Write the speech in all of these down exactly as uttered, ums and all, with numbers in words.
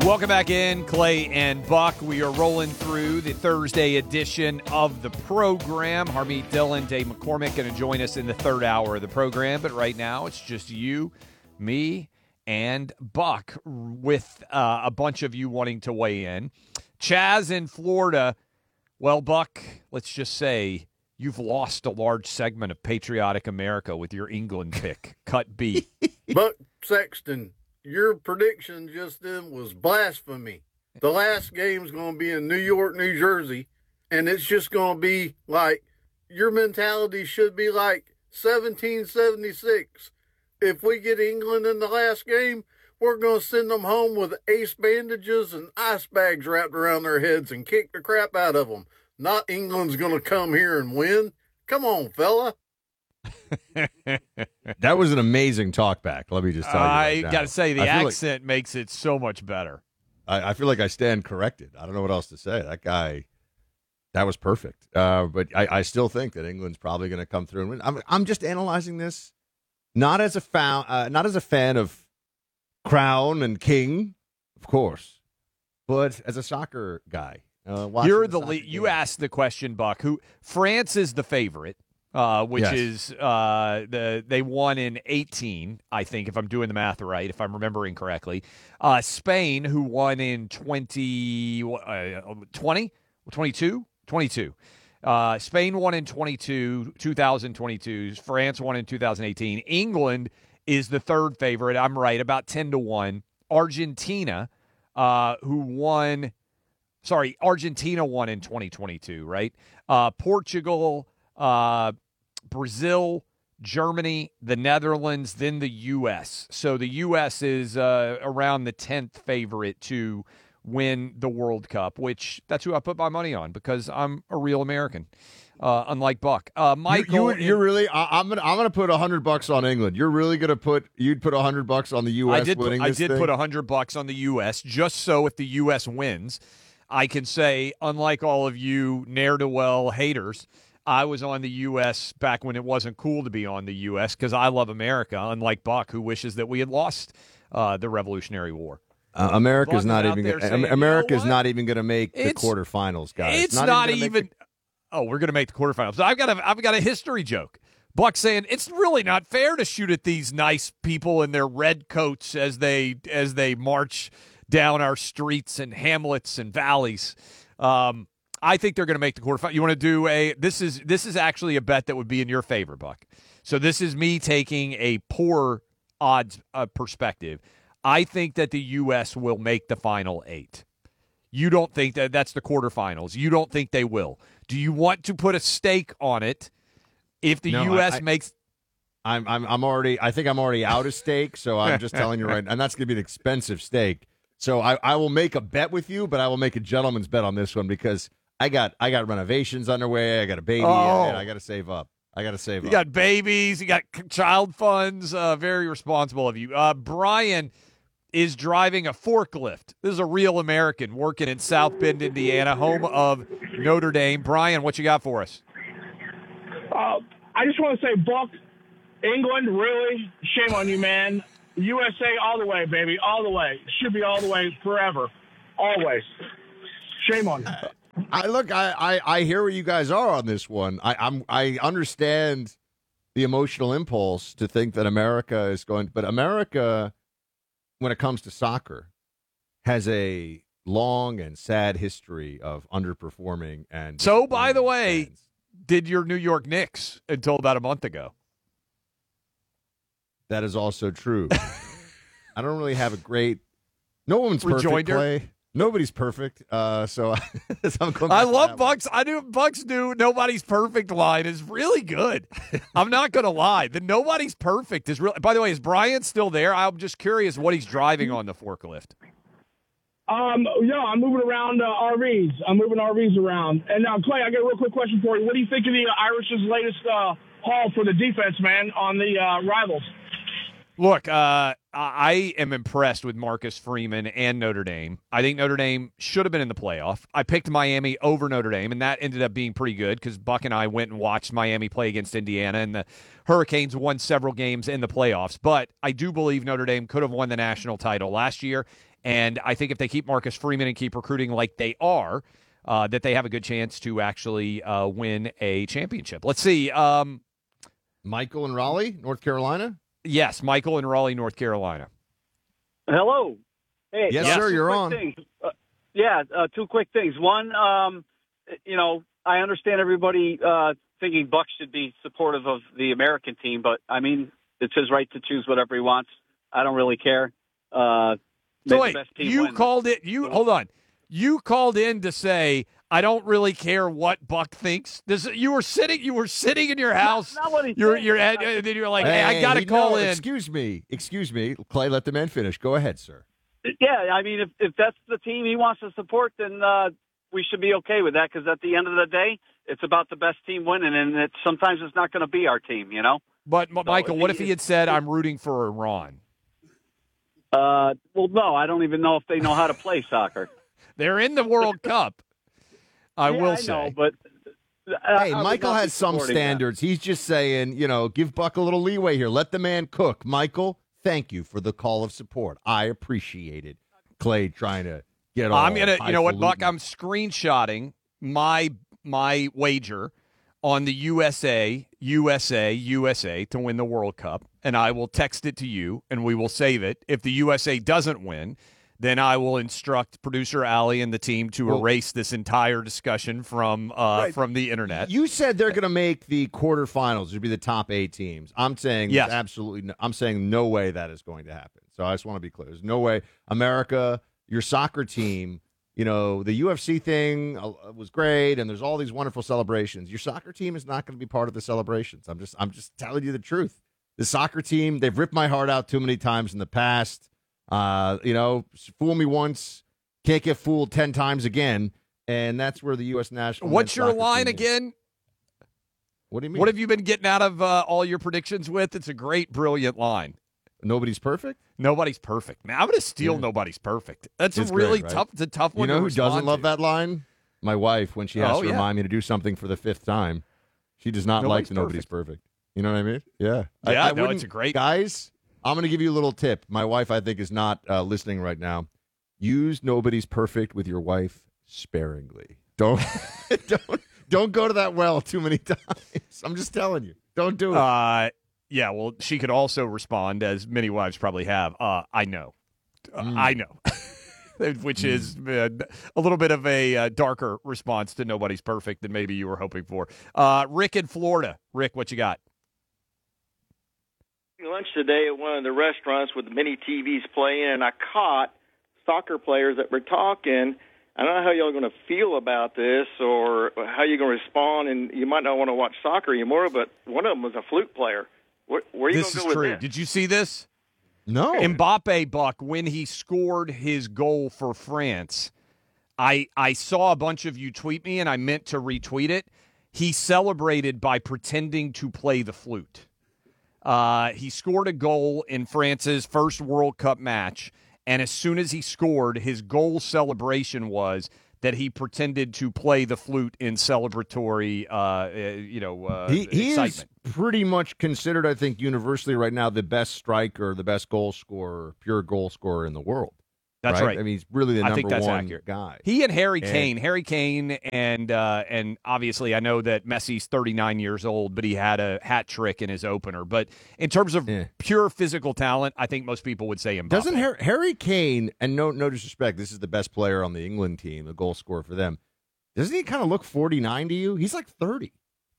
Welcome back in, Clay and Buck. We are rolling through the Thursday edition of the program. Harmeet Dillon, Dave McCormick going to join us in the third hour of the program. But right now, it's just you, me, and Buck with uh, a bunch of you wanting to weigh in. Chaz in Florida. Well, Buck, let's just say you've lost a large segment of patriotic America with your England pick. Cut B. Buck Sexton, your prediction just then was blasphemy. The last game's going to be in New York, New Jersey, and it's just going to be like, your mentality should be like seventeen seventy-six. If we get England in the last game, we're going to send them home with ace bandages and ice bags wrapped around their heads and kick the crap out of them. Not England's going to come here and win. Come on, fella. That was an amazing talkback. Let me just tell you. I right got to say, the I accent like, makes it so much better. I, I feel like I stand corrected. I don't know what else to say. That guy, that was perfect. Uh, but I, I still think that England's probably going to come through and win. I'm, I'm just analyzing this not as a fan, uh, not as a fan of Crown and King, of course, but as a soccer guy. Uh, You're the, the lead. You asked the question, Buck. Who France is the favorite, uh, which yes. is uh, the they won in eighteen, I think, if I'm doing the math right, if I'm remembering correctly. Uh, Spain, who won in twenty, uh, twenty, twenty-two, twenty-two. Uh, Spain won in twenty-two, twenty twenty-two. France won in two thousand eighteen. England is the third favorite. I'm right, about ten to one. Argentina, uh, who won. Sorry, Argentina won in twenty twenty-two, right? Uh, Portugal, uh, Brazil, Germany, the Netherlands, then the U S. So the U S is uh, around the tenth favorite to win the World Cup, which that's who I put my money on because I'm a real American, uh, unlike Buck. Uh, Michael, you, you, you're really. I, I'm gonna. I'm gonna put a hundred bucks on England. You're really gonna put. You'd put a hundred bucks on the U S I did. winning Put, I this did thing? put a hundred bucks on the U S just so if the U S wins, I can say, unlike all of you ne'er-do-well haters, I was on the U S back when it wasn't cool to be on the U S because I love America, unlike Buck, who wishes that we had lost uh, the Revolutionary War. Uh, America's Buck not is out even. there Gonna, saying, America's you know not even going to make the It's- quarterfinals, guys. It's not, even. even. gonna make Oh, we're going to make the quarterfinals. So I've got a. I've got a history joke. Buck saying it's really not fair to shoot at these nice people in their red coats as they as they march down our streets and hamlets and valleys. Um, I think they're going to make the quarterfinals. You want to do a? This is this is actually a bet that would be in your favor, Buck. So this is me taking a poor odds uh, perspective. I think that the U S will make the final eight. You don't think that that's the quarterfinals. You don't think they will. Do you want to put a stake on it if the No, U S I- I- makes I'm. I'm. I'm already. I think I'm already out of stake. So I'm just telling you right. And that's going to be an expensive stake. So I, I will make a bet with you, but I will make a gentleman's bet on this one because I got. I got renovations underway. I got a baby. Oh. and I got to save up. I got to save you up. got babies, you got child funds? Uh, very responsible of you. Uh, Brian is driving a forklift. This is a real American working in South Bend, Indiana, home of Notre Dame. Brian, what you got for us? Uh, I just want to say, Buck, England, really? Shame on you, man. U S A all the way, baby, all the way. Should be all the way forever, always. Shame on you. I look. I, I. I hear where you guys are on this one. I. I'm. I understand the emotional impulse to think that America is going, but America, when it comes to soccer, has a long and sad history of underperforming and. So, by the way, fans. did your New York Knicks until about a month ago. That is also true. I don't really have a great. No one's perfect. Rejoinder? Play. Nobody's perfect. Uh, so, so I'm going I back to love that one. Bucks. I do. Bucks do. Nobody's perfect line is really good. I'm not going to lie. The nobody's perfect is real. By the way, is Brian still there? I'm just curious what he's driving on the forklift. Um, yeah, I'm moving around uh, R Vs. I'm moving R Vs around. And now, Clay, I got a real quick question for you. What do you think of the uh, Irish's latest uh, haul for the defense, man, on the uh, rivals? Look, uh, I am impressed with Marcus Freeman and Notre Dame. I think Notre Dame should have been in the playoff. I picked Miami over Notre Dame, and that ended up being pretty good because Buck and I went and watched Miami play against Indiana, and the Hurricanes won several games in the playoffs. But I do believe Notre Dame could have won the national title last year, And I think if they keep Marcus Freeman and keep recruiting like they are, uh, that they have a good chance to actually uh, win a championship. Let's see. Um, Michael in Raleigh, North Carolina? yes, Michael in Raleigh, North Carolina. Hello. Hey, Yes, uh, sir, two you're quick on. things. Uh, yeah, uh, two quick things. One, um, you know, I understand everybody uh, thinking Buck should be supportive of the American team, but, I mean, it's his right to choose whatever he wants. I don't really care. Uh, So may wait, the best team you win. called it. You hold on. You called in to say I don't really care what Buck thinks. This you were sitting. You were sitting in your house. Not what he You're said. you're at, and then you're like, hey, I got to he- call no, in. Excuse me. Excuse me. Clay, let the man finish. Go ahead, sir. Yeah, I mean, if, if that's the team he wants to support, then uh, we should be okay with that because at the end of the day, it's about the best team winning, and it, sometimes it's not going to be our team, you know? But M- Michael, if what he- if he had said I'm rooting for Iran? Uh, well, no, I don't even know if they know how to play soccer. They're in the World Cup. I Yeah, will I say. know, but uh, Hey, I would Michael not be has some supporting that. standards. He's just saying, you know, give Buck a little leeway here. Let the man cook. Michael, thank you for the call of support. I appreciate it. Clay trying to get all I'm gonna, you know what, Buck? highfalutin. I'm screenshotting my my wager on the U S A, U S A, U S A to win the World Cup, and I will text it to you, and we will save it. If the U S A doesn't win, then I will instruct producer Allie and the team to Well- erase this entire discussion from uh, Right. from the internet. You said they're going to make the quarterfinals. It'd be the top eight teams. I'm saying Yes. there's absolutely. No, I'm saying no way that is going to happen. So I just want to be clear. There's no way. America, your soccer team. You know, the U F C thing uh, was great, and there's all these wonderful celebrations. Your soccer team is not going to be part of the celebrations. I'm just, I'm just telling you the truth. The soccer team, they've ripped my heart out too many times in the past. Uh, you know, fool me once, can't get fooled ten times again, and that's where the U S national. What's men's your soccer line team is. again? What do you mean? What have you been getting out of uh, all your predictions with? It's a great, brilliant line. Nobody's perfect. Nobody's perfect. Man, I'm going to steal Yeah. Nobody's perfect. That's It's a really great, right? tough. It's a tough You one. know to who respond doesn't love to. that line? My wife, when she has Oh, to yeah. remind me to do something for the fifth time. She does not Nobody's like the nobody's perfect. You know what I mean? Yeah. I- Yeah, I no, wouldn't- it's a great- Guys, I'm going to give you a little tip. My wife, I think, is not uh, listening right now. Use nobody's perfect with your wife sparingly. Don't don't don't go to that well too many times. I'm just telling you. Don't do it. Uh, yeah, well, she could also respond, as many wives probably have. Uh, I know, Uh, Mm. I know, which is uh, a little bit of a uh, darker response to nobody's perfect than maybe you were hoping for. Uh, Rick in Florida. Rick, what you got? Lunch today at one of the restaurants with many T Vs playing, and I caught soccer players that were talking. I don't know how y'all are going to feel about this or how you're going to respond, and you might not want to watch soccer anymore, but one of them was a flute player. Where, where are you This going is to go true. with this? Did you see this? no. Mbappe, Buck, when he scored his goal for France, I I saw a bunch of you tweet me, and I meant to retweet it. He celebrated by pretending to play the flute. Uh, he scored a goal in France's first World Cup match, and as soon as he scored, his goal celebration was that he pretended to play the flute in celebratory, uh, uh, you know, uh, he he is excitement. pretty much considered, I think, universally right now the best striker, the best goal scorer, pure goal scorer in the world. That's right. I mean, he's really the I number think that's one accurate. guy. He and Harry And- Kane, Harry Kane, and uh, and obviously I know that Messi's thirty-nine years old, but he had a hat trick in his opener. But in terms of Yeah. pure physical talent, I think most people would say Mbappe. Doesn't Harry, Harry Kane, and no no disrespect, this is the best player on the England team, the goal scorer for them. Doesn't he kind of look forty-nine to you? He's like thirty.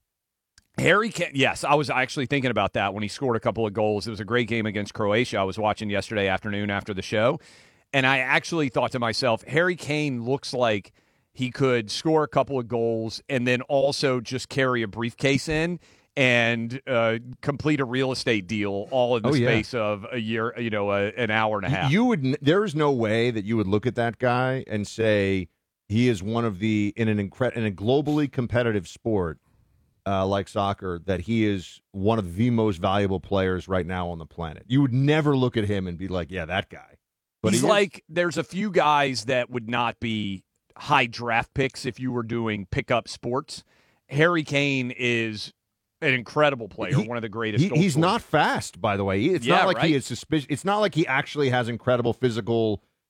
Harry Kane? Yes, I was actually thinking about that when he scored a couple of goals. It was a great game against Croatia. I was watching yesterday afternoon after the show, and I actually thought to myself, Harry Kane looks like he could score a couple of goals and then also just carry a briefcase in and uh, complete a real estate deal all in the Oh, yeah. space of a year, you know, a, an hour and a half. You would. n- There is no way that you would look at that guy and say he is one of the in an incre- in a globally competitive sport uh, like soccer that he is one of the most valuable players right now on the planet. You would never look at him and be like, yeah, that guy. But He's he is. like, there's a few guys that would not be high draft picks if you were doing pickup sports. Harry Kane is an incredible player, He- one of the greatest. He, goal he's scorers. not fast, by the way. It's Yeah, not like right? he is suspicious. It's not like he actually has incredible physical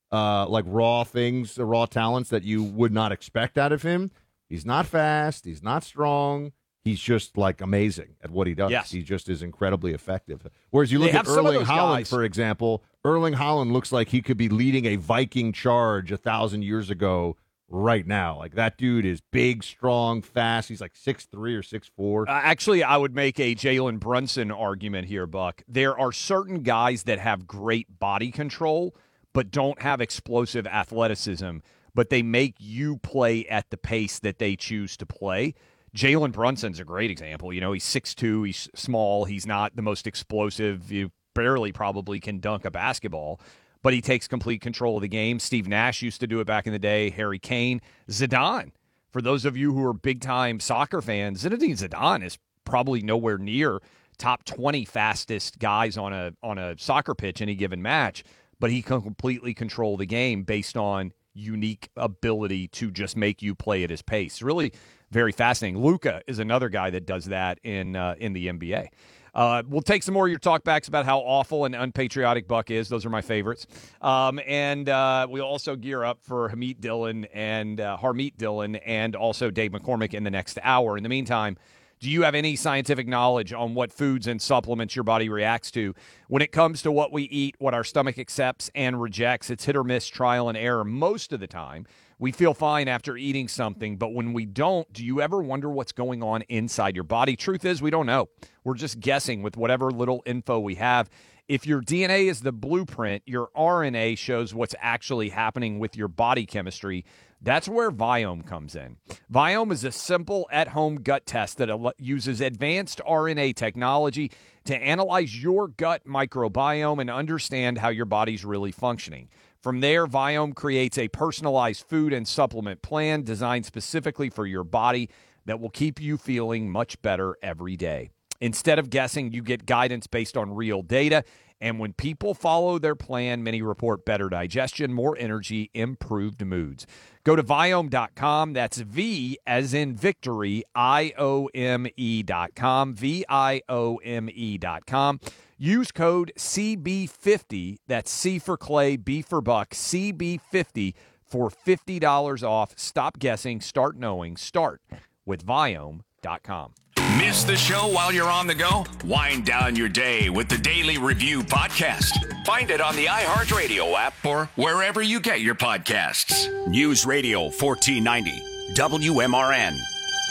uh, like raw things, the raw talents that you would not expect out of him. He's not fast. He's not strong. He's just like amazing at what he does. Yes. He just is incredibly effective. Whereas you look They at have some of Erling those Haaland, guys. for example, Erling Haaland looks like he could be leading a Viking charge a thousand years ago right now. Like that dude is big, strong, fast. He's like six three or six four. Uh, actually, I would make a Jalen Brunson argument here, Buck. There are certain guys that have great body control but don't have explosive athleticism, but they make you play at the pace that they choose to play. Jalen Brunson's a great example. You know, he's six two, he's small, he's not the most explosive. You barely probably can dunk a basketball, but he takes complete control of the game. Steve Nash used to do it back in the day. Harry Kane. Zidane. For those of you who are big-time soccer fans, Zinedine Zidane is probably nowhere near top twenty fastest guys on a on a soccer pitch any given match, but he can completely control the game based on unique ability to just make you play at his pace. Really very fascinating. Luka is another guy that does that in uh, in the N B A. Uh, we'll take some more of your talkbacks about how awful and unpatriotic Buck is. Those are my favorites. Um, and uh, we'll also gear up for Hamid Dillon and uh, Harmeet Dillon and also Dave McCormick in the next hour. In the meantime, do you have any scientific knowledge on what foods and supplements your body reacts to? When it comes to what we eat, what our stomach accepts and rejects, it's hit or miss, trial and error most of the time. We feel fine after eating something, but when we don't, do you ever wonder what's going on inside your body? Truth is, we don't know. We're just guessing with whatever little info we have. If your D N A is the blueprint, your R N A shows what's actually happening with your body chemistry. That's where Viome comes in. Viome is a simple at-home gut test that uses advanced R N A technology to analyze your gut microbiome and understand how your body's really functioning. From there, Viome creates a personalized food and supplement plan designed specifically for your body that will keep you feeling much better every day. Instead of guessing, you get guidance based on real data. And when people follow their plan, many report better digestion, more energy, improved moods. Go to Viome dot com. That's V as in victory, I O M E dot com, V I O M E dot com. Use code C B fifty, that's C for Clay, B for Buck, C B fifty for fifty dollars off. Stop guessing, start knowing. Start with Viome dot com. Miss the show while you're on the go? Wind down your day with the Daily Review Podcast. Find it on the iHeartRadio app or wherever you get your podcasts. News Radio fourteen ninety, W M R N.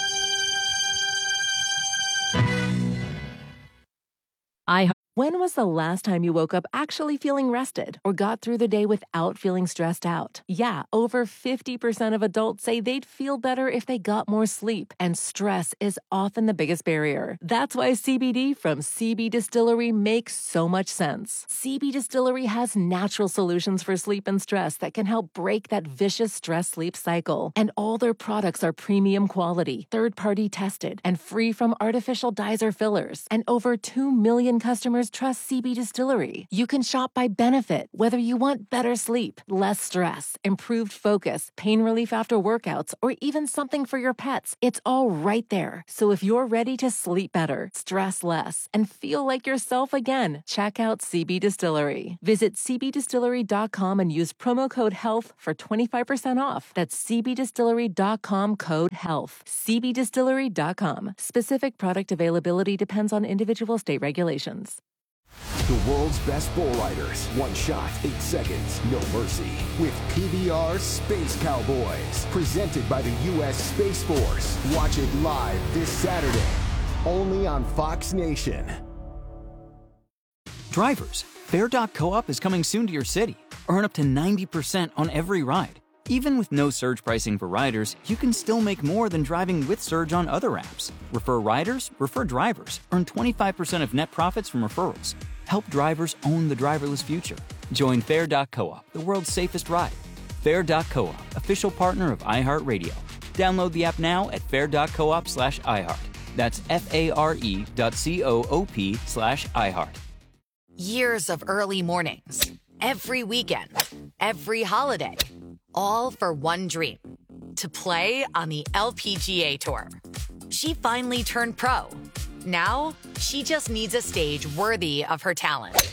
I. When was the last time you woke up actually feeling rested or got through the day without feeling stressed out? Yeah, over fifty percent of adults say they'd feel better if they got more sleep, and stress is often the biggest barrier. That's why C B D from C B Distillery makes so much sense. C B Distillery has natural solutions for sleep and stress that can help break that vicious stress-sleep cycle. And all their products are premium quality, third-party tested, and free from artificial dyes or fillers. And over two million customers trust C B Distillery. You can shop by benefit, whether you want better sleep, less stress, improved focus, pain relief after workouts, or even something for your pets. It's all right there. So if you're ready to sleep better, stress less, and feel like yourself again, check out C B Distillery. Visit C B distillery dot com and use promo code HEALTH for twenty-five percent off. That's C B distillery dot com code HEALTH. C B distillery dot com. Specific product availability depends on individual state regulations. The world's best bull riders. One shot, eight seconds, no mercy. With P B R Space Cowboys. Presented by the U S Space Force. Watch it live this Saturday. Only on Fox Nation. Drivers, Fair dot coop is coming soon to your city. Earn up to ninety percent on every ride. Even with no surge pricing for riders, you can still make more than driving with Surge on other apps. Refer riders, refer drivers. Earn twenty-five percent of net profits from referrals. Help drivers own the driverless future. Join Fair dot coop, the world's safest ride. Fair dot coop, official partner of iHeartRadio. Download the app now at fair dot coop slash iHeart. That's F-A-R-E dot C-O-O-P slash iHeart. Years of early mornings, every weekend, every holiday, all for one dream, to play on the L P G A Tour. She finally turned pro. Now, she just needs a stage worthy of her talent.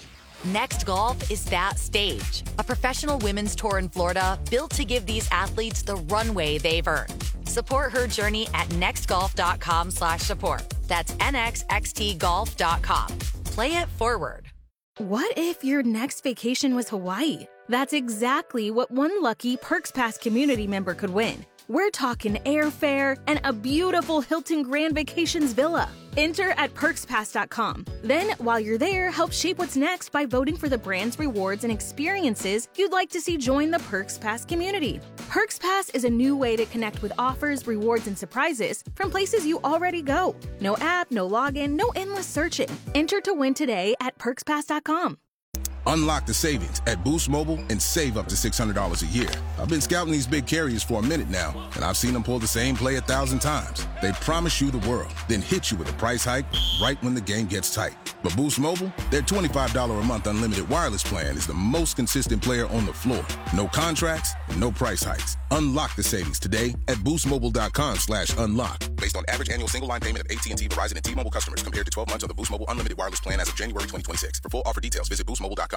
Next Golf is that stage. A professional women's tour in Florida built to give these athletes the runway they've earned. Support her journey at nextgolf.com slash support. That's nxxt golf dot com. Play it forward. What if your next vacation was Hawaii? That's exactly what one lucky Perks Pass community member could win. We're talking airfare and a beautiful Hilton Grand Vacations villa. Enter at perks pass dot com. Then, while you're there, help shape what's next by voting for the brand's rewards and experiences you'd like to see join the Perks Pass community. Perks Pass is a new way to connect with offers, rewards, and surprises from places you already go. No app, no login, no endless searching. Enter to win today at perks pass dot com. Unlock the savings at Boost Mobile and save up to six hundred dollars a year. I've been scouting these big carriers for a minute now, and I've seen them pull the same play a thousand times. They promise you the world, then hit you with a price hike right when the game gets tight. But Boost Mobile, their twenty-five dollars a month unlimited wireless plan is the most consistent player on the floor. No contracts, no price hikes. Unlock the savings today at boostmobile.com slash unlock. Based on average annual single line payment of A T and T, Verizon, and T-Mobile customers compared to twelve months of the Boost Mobile unlimited wireless plan as of January twenty twenty-six. For full offer details, visit boost mobile dot com.